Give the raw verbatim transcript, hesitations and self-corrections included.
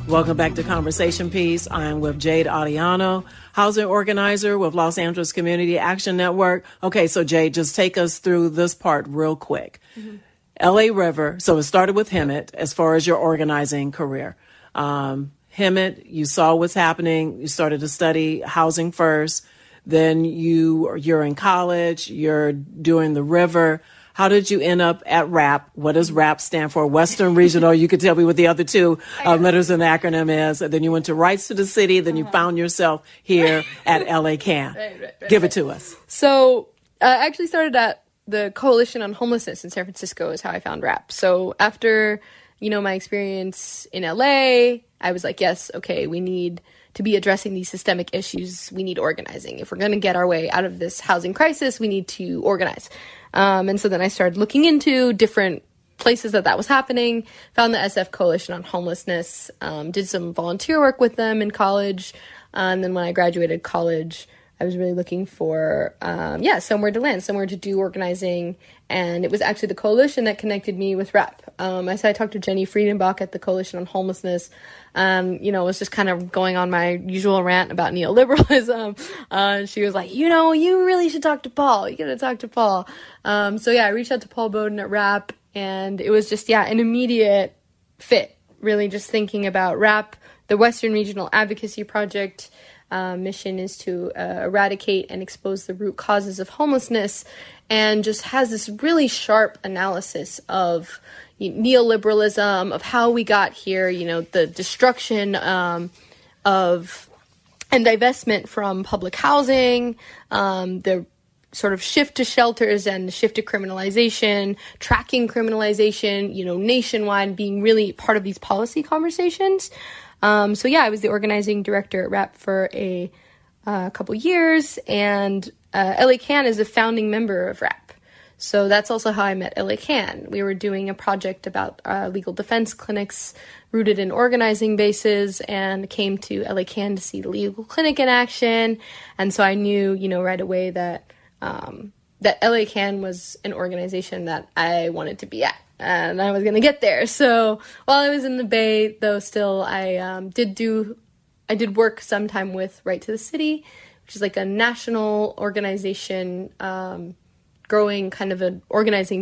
Welcome back to Conversation Piece. I'm with Jade Audiano, housing organizer with Los Angeles Community Action Network. Okay, so Jade, just take us through this part real quick. Mm-hmm. L A River, so it started with Hemet as far as your organizing career. Um, Hemet, you saw what's happening. You started to study housing first. Then you, you're in college. You're doing the river. How did you end up at RAP? What does RAP stand for? Western Regional. You could tell me what the other two uh, letters in the acronym is. And then you went to Rights to the City. Then you uh-huh. found yourself here at L A Can. Right, right, right, Give it to us. So uh, I actually started at the Coalition on Homelessness in San Francisco is how I found RAP. So after, you know, my experience in L A, I was like, yes, okay, we need to be addressing these systemic issues. We need organizing. If we're going to get our way out of this housing crisis, we need to organize. Um, and so then I started looking into different places that that was happening, found the S F Coalition on Homelessness, um, did some volunteer work with them in college. Uh, and then when I graduated college, I was really looking for, um, yeah, somewhere to land, somewhere to do organizing. And it was actually the coalition that connected me with RAP. Um, I said I talked to Jenny Friedenbach at the Coalition on Homelessness. Um, you know, was just kind of going on my usual rant about neoliberalism. Uh, she was like, you know, you really should talk to Paul. You got to talk to Paul. Um, so yeah, I reached out to Paul Bowden at RAP, and it was just, yeah, an immediate fit. Really just thinking about RAP, the Western Regional Advocacy Project. Uh, mission is to uh, eradicate and expose the root causes of homelessness, and just has this really sharp analysis of neoliberalism, of how we got here, you know, the destruction um, of and divestment from public housing, um, the sort of shift to shelters and the shift to criminalization, tracking criminalization, you know, nationwide, being really part of these policy conversations. Um, so yeah, I was the organizing director at RAP for a uh, couple years, and uh, L A Can is a founding member of RAP. So that's also how I met L A Can. We were doing a project about uh, legal defense clinics rooted in organizing bases, and came to L A Can to see the legal clinic in action. And so I knew, you know, right away that um, that L A Can was an organization that I wanted to be at. And I was going to get there. So while I was in the Bay, though, still, I um, did do, I did work sometime with Right to the City, which is like a national organization, um, growing kind of an organizing